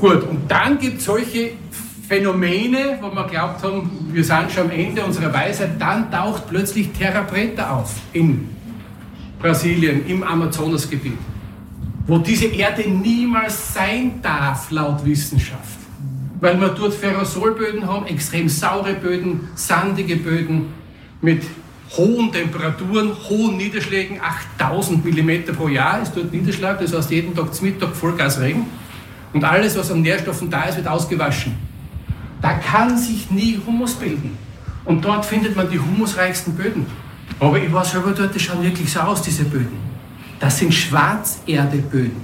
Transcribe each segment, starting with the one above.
Gut, und dann gibt es solche Phänomene, wo wir glaubt haben, wir sind schon am Ende unserer Weisheit, dann taucht plötzlich Terra Preta auf in Brasilien, im Amazonasgebiet, wo diese Erde niemals sein darf, laut Wissenschaft. Weil wir dort Ferrosolböden haben, extrem saure Böden, sandige Böden mit hohen Temperaturen, hohen Niederschlägen, 8000 mm pro Jahr ist dort Niederschlag, das heißt jeden Tag zum Mittag Vollgasregen. Und alles, was an Nährstoffen da ist, wird ausgewaschen. Da kann sich nie Humus bilden. Und dort findet man die humusreichsten Böden. Aber ich war selber dort, die schauen wirklich so aus, diese Böden. Das sind Schwarzerdeböden.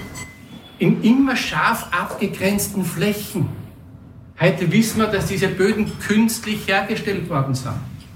In immer scharf abgegrenzten Flächen. Heute wissen wir, dass diese Böden künstlich hergestellt worden sind.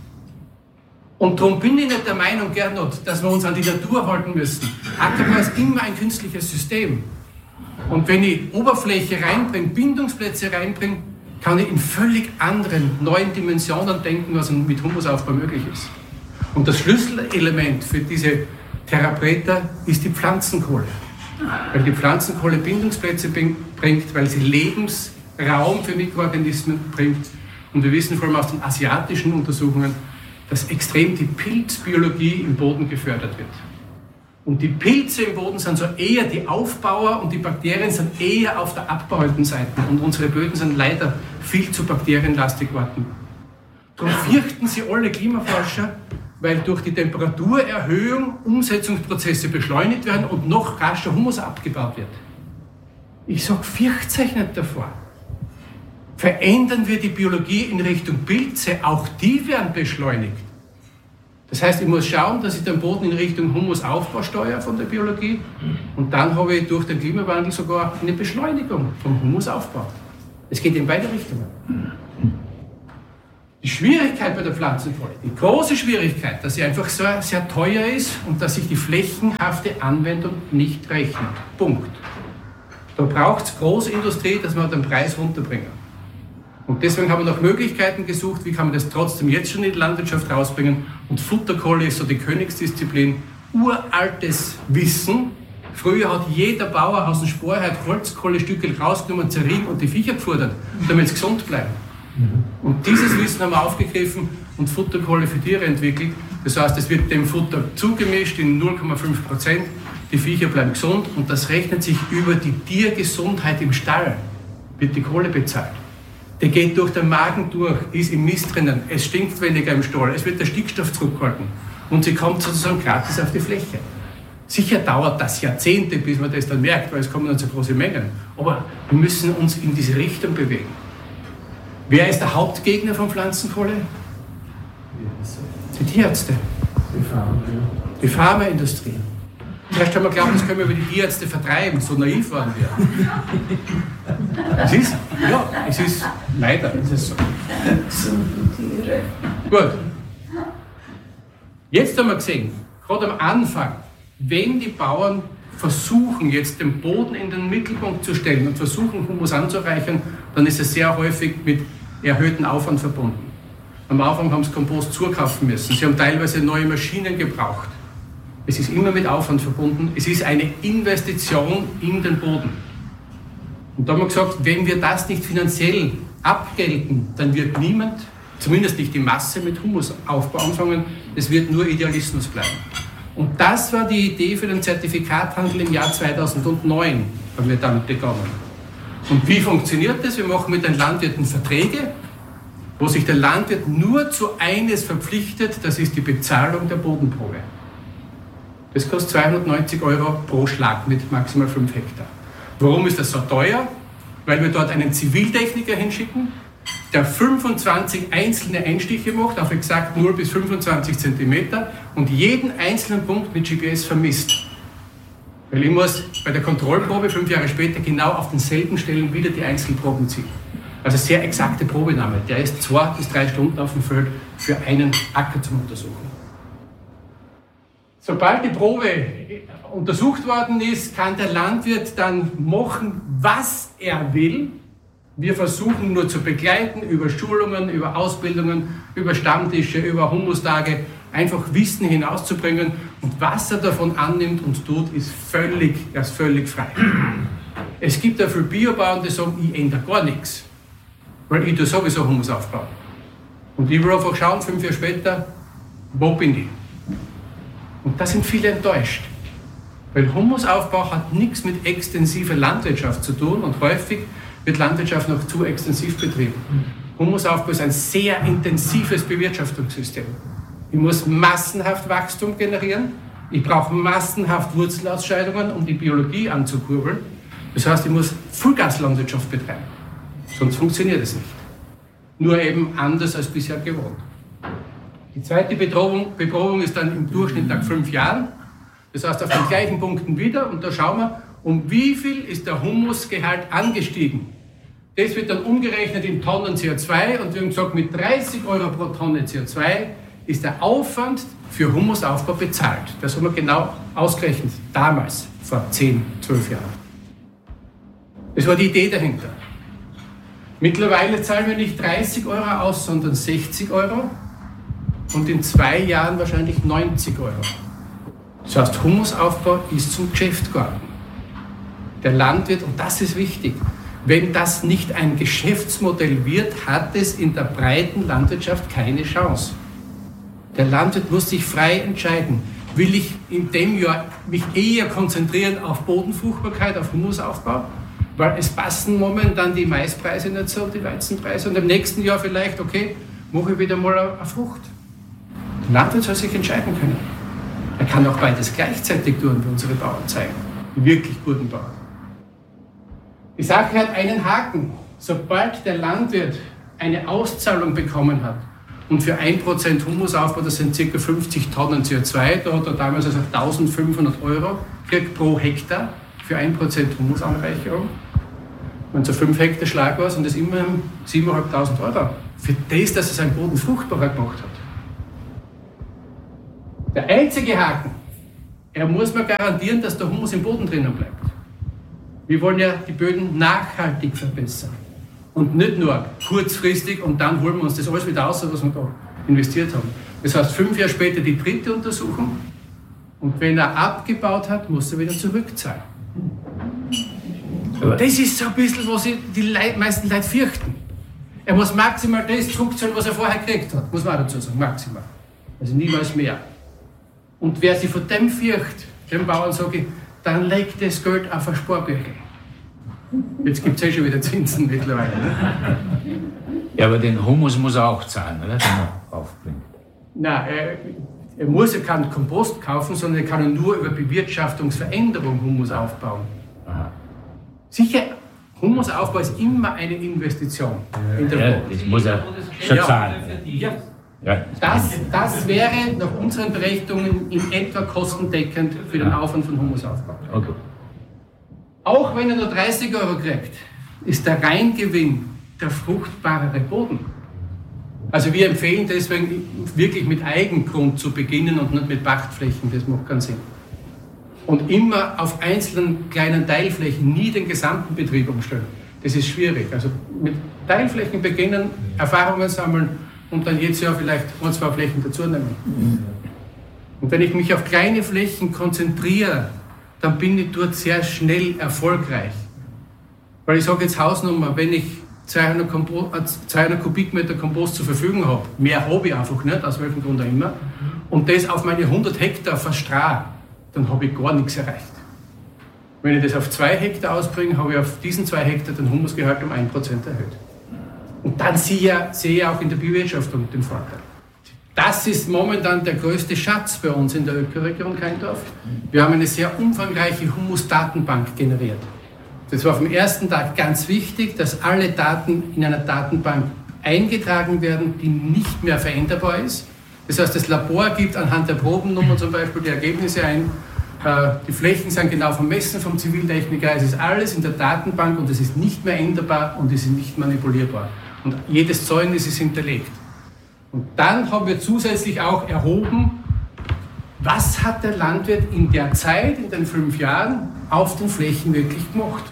Und darum bin ich nicht der Meinung, Gernot, dass wir uns an die Natur halten müssen. Ackerbau ist immer ein künstliches System. Und wenn ich Oberfläche reinbringe, Bindungsplätze reinbringe, kann ich in völlig anderen, neuen Dimensionen denken, was mit Humusaufbau möglich ist. Und das Schlüsselelement für diese Terra Preta ist die Pflanzenkohle. Weil die Pflanzenkohle Bindungsplätze bringt, weil sie Lebensraum für Mikroorganismen bringt. Und wir wissen vor allem aus den asiatischen Untersuchungen, dass extrem die Pilzbiologie im Boden gefördert wird. Und die Pilze im Boden sind so eher die Aufbauer und die Bakterien sind eher auf der abbauenden Seite. Und unsere Böden sind leider viel zu bakterienlastig geworden. Darum fürchten sie alle Klimaforscher, weil durch die Temperaturerhöhung Umsetzungsprozesse beschleunigt werden und noch rascher Humus abgebaut wird. Ich sage, fürchtet euch nicht davor. Verändern wir die Biologie in Richtung Pilze, auch die werden beschleunigt. Das heißt, ich muss schauen, dass ich den Boden in Richtung Humusaufbau steuere von der Biologie und dann habe ich durch den Klimawandel sogar eine Beschleunigung vom Humusaufbau. Es geht in beide Richtungen. Die Schwierigkeit bei der Pflanzenkohle, die große Schwierigkeit, dass sie einfach so sehr teuer ist und dass sich die flächenhafte Anwendung nicht rechnet. Punkt. Da braucht es Großindustrie, dass wir den Preis runterbringen. Und deswegen haben wir nach Möglichkeiten gesucht, wie kann man das trotzdem jetzt schon in die Landwirtschaft rausbringen. Und Futterkohle ist so die Königsdisziplin, uraltes Wissen. Früher hat jeder Bauer aus dem Sporheit Holzkohlestücke rausgenommen, zerrieben und die Viecher gefordert, damit sie gesund bleiben. Und dieses Wissen haben wir aufgegriffen und Futterkohle für Tiere entwickelt. Das heißt, es wird dem Futter zugemischt in 0,5%. Die Viecher bleiben gesund und das rechnet sich über die Tiergesundheit im Stall, wird die Kohle bezahlt. Der geht durch den Magen durch, ist im Mist drinnen, es stinkt weniger im Stall, es wird der Stickstoff zurückgehalten und sie kommt sozusagen gratis auf die Fläche. Sicher dauert das Jahrzehnte, bis man das dann merkt, weil es kommen dann so große Mengen. Aber wir müssen uns in diese Richtung bewegen. Wer ist der Hauptgegner von Pflanzenkohle? Die Tierärzte. Die Pharmaindustrie. Vielleicht haben wir geglaubt, das können wir über die Tierärzte vertreiben, so naiv waren wir. Es ist, leider ist es so. Gut. Jetzt haben wir gesehen, gerade am Anfang, wenn die Bauern versuchen, jetzt den Boden in den Mittelpunkt zu stellen und versuchen, Humus anzureichern, dann ist es sehr häufig mit erhöhtem Aufwand verbunden. Am Anfang haben sie Kompost zukaufen müssen. Sie haben teilweise neue Maschinen gebraucht. Es ist immer mit Aufwand verbunden. Es ist eine Investition in den Boden. Und da haben wir gesagt, wenn wir das nicht finanziell abgelten, dann wird niemand, zumindest nicht die Masse, mit Humusaufbau anfangen. Es wird nur Idealismus bleiben. Und das war die Idee für den Zertifikathandel im Jahr 2009, haben wir damit begonnen. Und wie funktioniert das? Wir machen mit den Landwirten Verträge, wo sich der Landwirt nur zu eines verpflichtet, das ist die Bezahlung der Bodenprobe. Das kostet 290 € pro Schlag mit maximal 5 Hektar. Warum ist das so teuer? Weil wir dort einen Ziviltechniker hinschicken, der 25 einzelne Einstiche macht, auf exakt 0 bis 25 cm und jeden einzelnen Punkt mit GPS vermisst. Weil ich muss bei der Kontrollprobe 5 Jahre später genau auf denselben Stellen wieder die Einzelproben ziehen. Also sehr exakte Probenahme. Der ist 2 bis 3 Stunden auf dem Feld für einen Acker zum Untersuchen. Sobald die Probe untersucht worden ist, kann der Landwirt dann machen, was er will. Wir versuchen nur zu begleiten über Schulungen, über Ausbildungen, über Stammtische, über Humustage, einfach Wissen hinauszubringen. Und was er davon annimmt und tut, ist völlig frei. Es gibt ja viele Biobauern, die sagen, ich ändere gar nichts, weil ich tue sowieso Humus aufbauen. Und ich will einfach schauen, 5 Jahre später, wo bin ich? Und da sind viele enttäuscht. Weil Humusaufbau hat nichts mit extensiver Landwirtschaft zu tun und häufig wird Landwirtschaft noch zu extensiv betrieben. Humusaufbau ist ein sehr intensives Bewirtschaftungssystem. Ich muss massenhaft Wachstum generieren, ich brauche massenhaft Wurzelausscheidungen, um die Biologie anzukurbeln. Das heißt, ich muss Vollgaslandwirtschaft betreiben, sonst funktioniert es nicht. Nur eben anders als bisher gewohnt. Die zweite Beprobung ist dann im Durchschnitt nach 5 Jahren. Das heißt, auf den gleichen Punkten wieder. Und da schauen wir, um wie viel ist der Humusgehalt angestiegen. Das wird dann umgerechnet in Tonnen CO2. Und wir haben gesagt, mit 30 € pro Tonne CO2 ist der Aufwand für Humusaufbau bezahlt. Das haben wir genau ausgerechnet, damals, vor 10, 12 Jahren. Das war die Idee dahinter. Mittlerweile zahlen wir nicht 30 € aus, sondern 60 € und in 2 Jahren wahrscheinlich 90 €. Das heißt, Humusaufbau ist zum Geschäft geworden. Der Landwirt, und das ist wichtig, wenn das nicht ein Geschäftsmodell wird, hat es in der breiten Landwirtschaft keine Chance. Der Landwirt muss sich frei entscheiden. Will ich in dem Jahr mich eher konzentrieren auf Bodenfruchtbarkeit, auf Humusaufbau? Weil es passen momentan die Maispreise nicht so und die Weizenpreise. Und im nächsten Jahr vielleicht, okay, mache ich wieder mal eine Frucht. Der Landwirt soll sich entscheiden können. Er kann auch beides gleichzeitig tun, wie unsere Bauern zeigen. Die wirklich guten Bauern. Die Sache hat einen Haken. Sobald der Landwirt eine Auszahlung bekommen hat und für 1% Humusaufbau, das sind ca. 50 Tonnen CO2, da hat er damals also 1.500 € kriegt pro Hektar für 1% Humusanreicherung. Wenn so 5 Hektar Schlag war, sind das immerhin 7.500 € für das, dass er seinen Boden fruchtbarer gemacht hat. Der einzige Haken, er muss mir garantieren, dass der Humus im Boden drinnen bleibt. Wir wollen ja die Böden nachhaltig verbessern und nicht nur kurzfristig und dann holen wir uns das alles wieder aus, was wir da investiert haben. Das heißt, 5 Jahre später die dritte Untersuchung und wenn er abgebaut hat, muss er wieder zurückzahlen. Aber das ist so ein bisschen, was die meisten Leute fürchten. Er muss maximal das zurückzahlen, was er vorher gekriegt hat, muss man auch dazu sagen, maximal. Also niemals mehr. Und wer sich von dem fürchtet, dem Bauern sage ich, dann legt das Geld auf ein Sparbüchel. Jetzt gibt es schon wieder Zinsen mittlerweile. Ne? Ja, aber den Humus muss er auch zahlen, oder? Den er aufbringt. Nein, er muss ja keinen Kompost kaufen, sondern er kann nur über Bewirtschaftungsveränderung Humus aufbauen. Aha. Sicher, Humusaufbau ist immer eine Investition in der Boden. Das muss er schon zahlen. Ja. Ja. Das wäre nach unseren Berechnungen in etwa kostendeckend für den Aufwand von Humusaufbau. Okay. Auch wenn er nur 30 € kriegt, ist der Reingewinn der fruchtbarere Boden. Also wir empfehlen deswegen wirklich mit Eigengrund zu beginnen und nicht mit Pachtflächen, das macht keinen Sinn. Und immer auf einzelnen kleinen Teilflächen, nie den gesamten Betrieb umstellen. Das ist schwierig. Also mit Teilflächen beginnen, Erfahrungen sammeln und dann jedes Jahr vielleicht 1, 2 Flächen dazu nehmen. Und wenn ich mich auf kleine Flächen konzentriere, dann bin ich dort sehr schnell erfolgreich. Weil ich sage jetzt Hausnummer, wenn ich 200 Kubikmeter Kompost zur Verfügung habe, mehr habe ich einfach nicht, aus welchem Grund auch immer, und das auf meine 100 Hektar verstrahle, dann habe ich gar nichts erreicht. Wenn ich das auf 2 Hektar ausbringe, habe ich auf diesen 2 Hektar den Humusgehalt um 1% erhöht. Und dann sehe ich auch in der Bewirtschaftung den Vorteil. Das ist momentan der größte Schatz bei uns in der Ökoregion Kaindorf. Wir haben eine sehr umfangreiche Humusdatenbank generiert. Das war vom ersten Tag ganz wichtig, dass alle Daten in einer Datenbank eingetragen werden, die nicht mehr veränderbar ist. Das heißt, das Labor gibt anhand der Probennummer zum Beispiel die Ergebnisse ein. Die Flächen sind genau vermessen vom Ziviltechniker. Es ist alles in der Datenbank und es ist nicht mehr änderbar und es ist nicht manipulierbar. Und jedes Zeugnis ist hinterlegt. Und dann haben wir zusätzlich auch erhoben, was hat der Landwirt in der Zeit, in den 5 Jahren, auf den Flächen wirklich gemacht.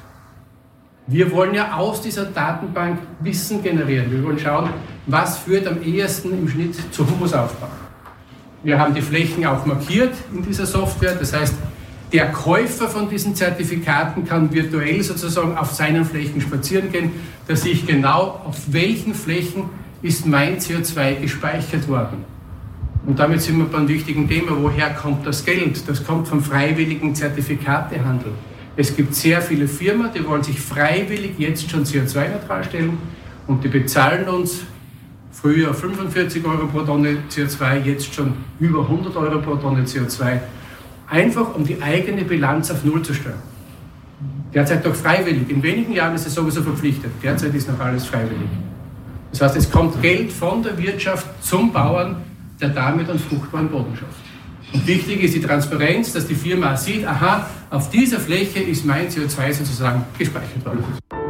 Wir wollen ja aus dieser Datenbank Wissen generieren. Wir wollen schauen, was führt am ehesten im Schnitt zu Humusaufbau. Wir haben die Flächen auch markiert in dieser Software. Das heißt, Der Käufer von diesen Zertifikaten kann virtuell sozusagen auf seinen Flächen spazieren gehen. Da sehe ich genau, auf welchen Flächen ist mein CO2 gespeichert worden. Und damit sind wir beim wichtigen Thema, woher kommt das Geld? Das kommt vom freiwilligen Zertifikatehandel. Es gibt sehr viele Firmen, die wollen sich freiwillig jetzt schon CO2-neutral stellen und die bezahlen uns früher 45 Euro pro Tonne CO2, jetzt schon über 100 Euro pro Tonne CO2, einfach um die eigene Bilanz auf Null zu stellen. Derzeit doch freiwillig, in wenigen Jahren ist es sowieso verpflichtet, derzeit ist noch alles freiwillig. Das heißt, es kommt Geld von der Wirtschaft zum Bauern, der damit einen fruchtbaren Boden schafft. Und wichtig ist die Transparenz, dass die Firma sieht, aha, auf dieser Fläche ist mein CO2 sozusagen gespeichert worden.